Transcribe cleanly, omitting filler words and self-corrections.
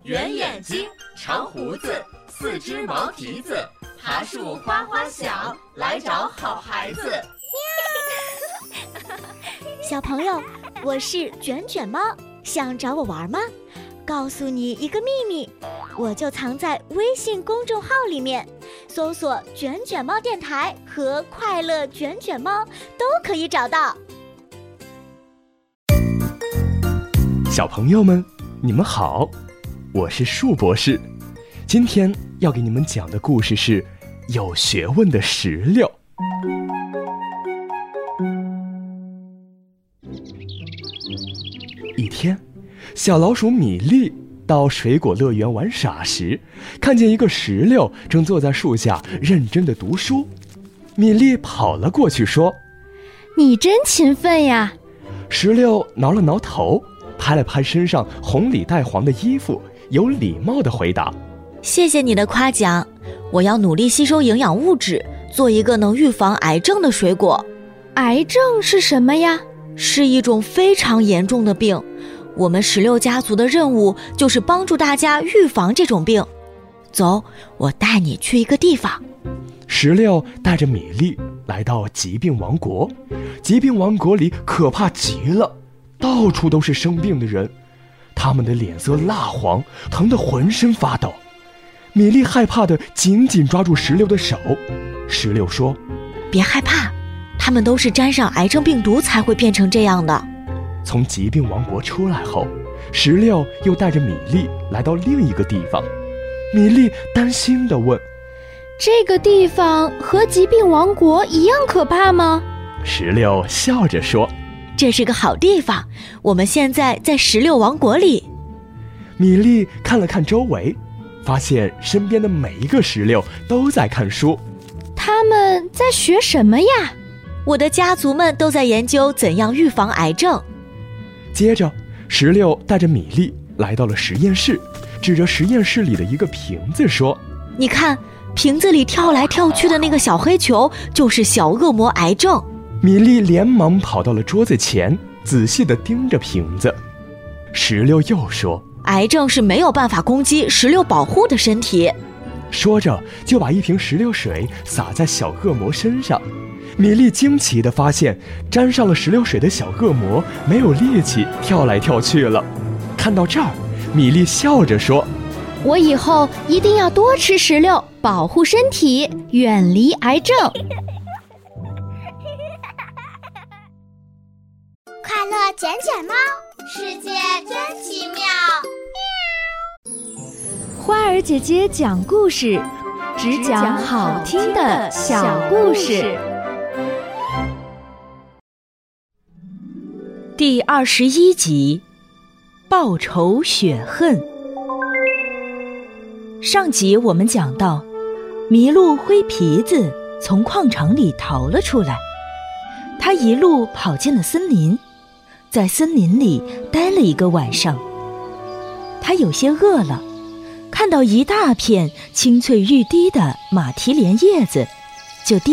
圆眼睛，长胡子，四只毛蹄子，爬树哗哗响，来找好孩子。 小朋友，我是卷卷猫，想找我玩吗？告诉你一个秘密，我就藏在微信公众号里面，搜索卷卷猫电台和快乐卷卷猫都可以找到。 小朋友们，你们好，我是树博士。今天要给你们讲的故事是有学问的石榴。一天，小老鼠米粒到水果乐园玩耍时，看见一个石榴正坐在树下认真地读书。米粒跑了过去说：“ 你真勤奋呀！” 石榴挠了挠头，拍了拍身上红里带黄的衣服，有礼貌地回答：“ 谢谢你的夸奖，我要努力吸收营养物质，做一个能预防癌症的水果。” 癌症是什么呀？ 是一种非常严重的病，我们石榴家族的任务就是帮助大家预防这种病。走，我带你去一个地方。 石榴带着米粒来到疾病王国。疾病王国里可怕极了，到处都是生病的人，他们的脸色蜡黄，疼得浑身发抖。米粒害怕地紧紧抓住石榴的手。石榴说：“ 别害怕，他们都是沾上癌症病毒才会变成这样的。” 从疾病王国出来后，石榴又带着米粒来到另一个地方。米粒担心地问：“ 这个地方和疾病王国一样可怕吗？” 石榴笑着说：“ 这是个好地方，我们现在在石榴王国里。” 米粒看了看周围，发现身边的每一个石榴都在看书。 他们在学什么呀？ 我的家族们都在研究怎样预防癌症。 接着，石榴带着米粒来到了实验室，指着实验室里的一个瓶子说：“ 你看，瓶子里跳来跳去的那个小黑球就是小恶魔癌症。” 米粒连忙跑到了桌子前，仔细地盯着瓶子。石榴又说：“ 癌症是没有办法攻击石榴保护的身体。” 说着就把一瓶石榴水洒在小恶魔身上。米粒惊奇地发现，沾上了石榴水的小恶魔没有力气跳来跳去了。看到这儿，米粒笑着说：“ 我以后一定要多吃石榴，保护身体，远离癌症。” 快乐卷卷猫，世界真奇妙。 花儿姐姐讲故事，只讲好听的小故事。 第21集，报仇雪恨。上集我们讲到，麋鹿灰皮子从矿场里逃了出来，他一路跑进了森林，在森林里待了一个晚上。他有些饿了，看到一大片青翠欲滴的马蹄莲叶子，就